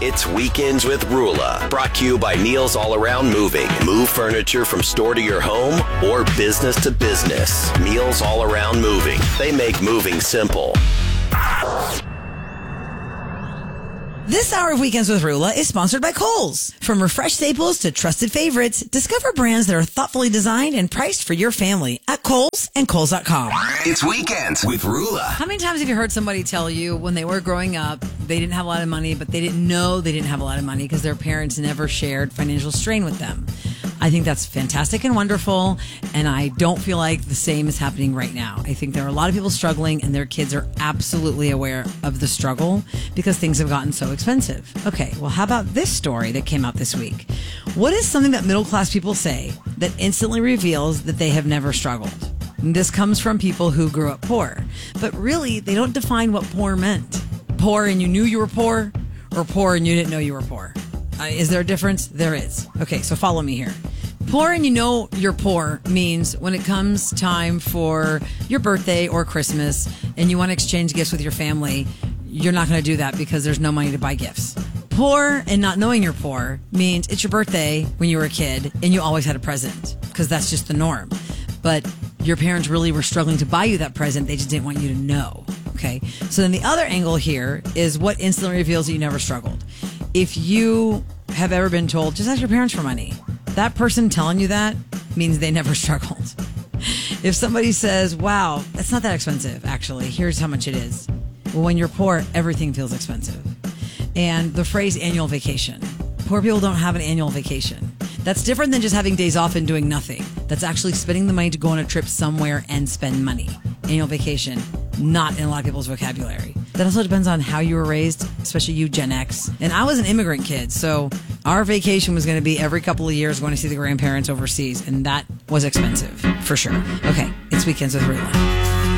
It's Weekends with Rula, brought to you by Neil's All Around Moving. Move furniture from store to your home or business to business. Neil's All Around Moving. They make moving simple. This hour of Weekends with Rula is sponsored by Kohl's. From refreshed staples to trusted favorites, discover brands that are thoughtfully designed and priced for your family at Kohl's and Kohl's.com. It's Weekends with Rula. How many times have you heard somebody tell you when they were growing up, they didn't have a lot of money, but they didn't know they didn't have a lot of money because their parents never shared financial strain with them? I think that's fantastic and wonderful, and I don't feel like the same is happening right now. I think there are a lot of people struggling, and their kids are absolutely aware of the struggle because things have gotten so expensive. Okay, well, how about this story that came out this week? What is something that middle-class people say that instantly reveals that they have never struggled? And this comes from people who grew up poor, but really, they don't define what poor meant. Poor and you knew you were poor, or poor and you didn't know you were poor? Is there a difference? There is. Okay, so follow me here. Poor and you know you're poor means when it comes time for your birthday or Christmas and you want to exchange gifts with your family, you're not going to do that because there's no money to buy gifts. Poor and not knowing you're poor means it's your birthday when you were a kid and you always had a present because that's just the norm. But your parents really were struggling to buy you that present. They just didn't want you to know. Okay. So then the other angle here is what instantly reveals that you never struggled. If you have ever been told, just ask your parents for money, that person telling you that means they never struggled. If somebody says, wow, that's not that expensive, actually, here's how much it is. Well, when you're poor, everything feels expensive. And the phrase annual vacation. Poor people don't have an annual vacation. That's different than just having days off and doing nothing. That's actually spending the money to go on a trip somewhere and spend money. Annual vacation, not in a lot of people's vocabulary. That also depends on how you were raised, especially you Gen X. And I was an immigrant kid, so our vacation was going to be every couple of years going to see the grandparents overseas, and that was expensive, for sure. Okay, it's Weekends with Rula.